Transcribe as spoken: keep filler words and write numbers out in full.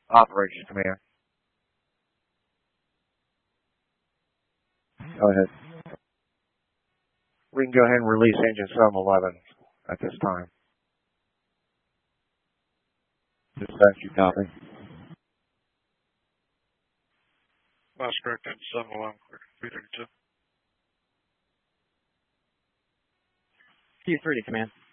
Operations Command. Go ahead. We can go ahead and release engine seven eleven at this time. Dispatch, you copy? Last correct, engine seven eleven, clear. three thirty-two. Q three to command.